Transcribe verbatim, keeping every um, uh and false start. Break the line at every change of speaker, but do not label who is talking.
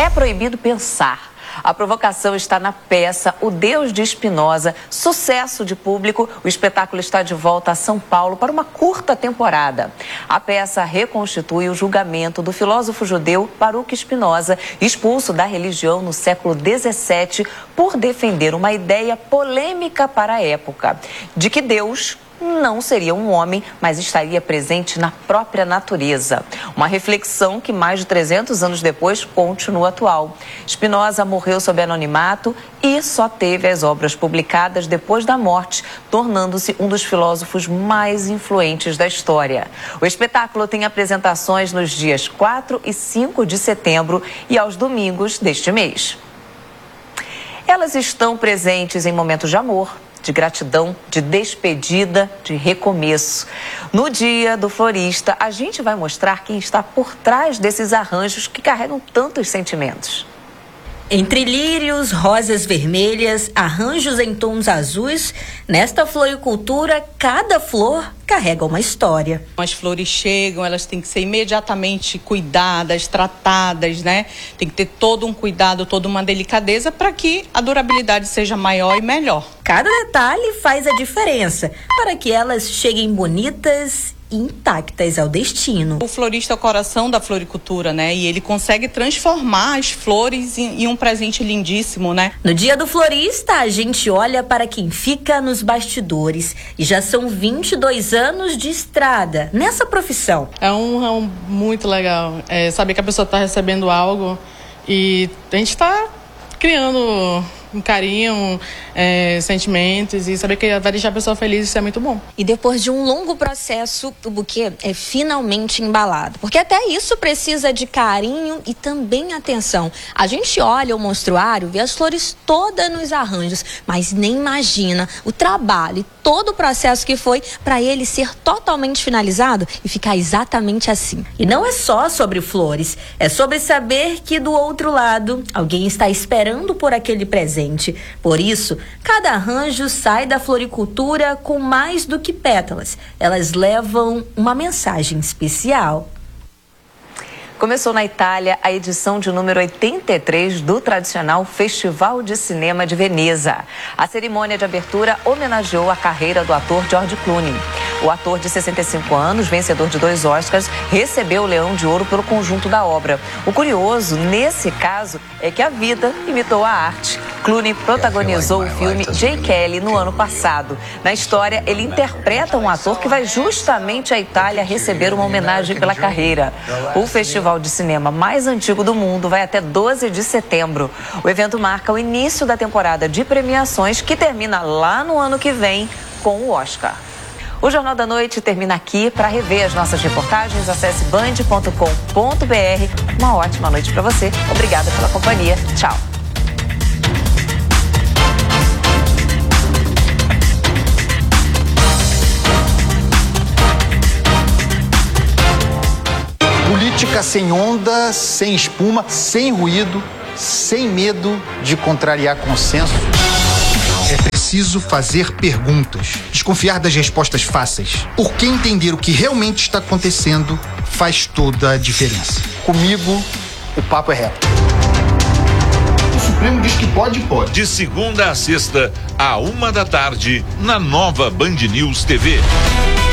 É proibido pensar. A provocação está na peça O Deus de Spinoza, sucesso de público. O espetáculo está de volta a São Paulo para uma curta temporada. A peça reconstitui o julgamento do filósofo judeu Baruch Spinoza, expulso da religião no século dezessete por defender uma ideia polêmica para a época, de que Deus não seria um homem, mas estaria presente na própria natureza. Uma reflexão que mais de trezentos anos depois continua atual. Spinoza morreu sob anonimato e só teve as obras publicadas depois da morte, tornando-se um dos filósofos mais influentes da história. O espetáculo tem apresentações nos dias quatro e cinco de setembro e aos domingos deste mês. Elas estão presentes em momentos de amor, de gratidão, de despedida, de recomeço. No Dia do Florista, a gente vai mostrar quem está por trás desses arranjos que carregam tantos sentimentos.
Entre lírios, rosas vermelhas, arranjos em tons azuis, nesta floricultura, cada flor carrega uma história.
As flores chegam, elas têm que ser imediatamente cuidadas, tratadas, né? Tem que ter todo um cuidado, toda uma delicadeza para que a durabilidade seja maior e melhor.
Cada detalhe faz a diferença para que elas cheguem bonitas e intactas ao destino.
O florista é o coração da floricultura, né? E ele consegue transformar as flores em, em um presente lindíssimo, né?
No Dia do Florista, a gente olha para quem fica nos bastidores. E já são vinte e dois anos de estrada nessa profissão.
É um, é um muito legal. É saber que a pessoa está recebendo algo e a gente está criando um carinho, é, sentimentos, e saber que vai deixar a pessoa feliz, isso é muito bom.
E depois de um longo processo, o buquê é finalmente embalado. Porque até isso precisa de carinho e também atenção. A gente olha o monstruário, vê as flores todas nos arranjos, mas nem imagina o trabalho e todo o processo que foi para ele ser totalmente finalizado e ficar exatamente assim.
E não é só sobre flores, é sobre saber que do outro lado alguém está esperando por aquele presente. Por isso, cada arranjo sai da floricultura com mais do que pétalas. Elas levam uma mensagem especial.
Começou na Itália a edição de número oitenta e três do tradicional Festival de Cinema de Veneza. A cerimônia de abertura homenageou a carreira do ator George Clooney. O ator de sessenta e cinco anos, vencedor de dois Oscars, recebeu o Leão de Ouro pelo conjunto da obra. O curioso, nesse caso, é que a vida imitou a arte. Clooney protagonizou o filme Jay Kelly no ano passado. Na história, ele interpreta um ator que vai justamente à Itália receber uma homenagem pela carreira. O festival de cinema mais antigo do mundo vai até doze de setembro. O evento marca o início da temporada de premiações que termina lá no ano que vem com o Oscar. O Jornal da Noite termina aqui. Para rever as nossas reportagens, acesse band ponto com ponto br. Uma ótima noite para você. Obrigada pela companhia. Tchau.
Política sem onda, sem espuma, sem ruído, sem medo de contrariar consenso.
É preciso fazer perguntas, desconfiar das respostas fáceis, porque entender o que realmente está acontecendo faz toda a diferença.
Comigo, o papo é reto.
O Supremo diz que pode, pode.
De segunda a sexta, à uma da tarde, na nova Band News T V.